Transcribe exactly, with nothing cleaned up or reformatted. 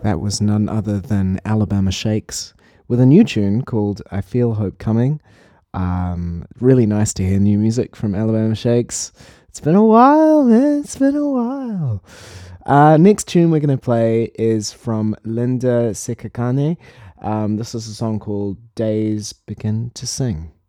That was none other than Alabama Shakes with a new tune called I Feel Hope Coming. Um, really nice to hear new music from Alabama Shakes. It's been a while, man. It's been a while. Uh, next tune we're going to play is from Linda Sekakane. Um, this is a song called Days Begin to Sing.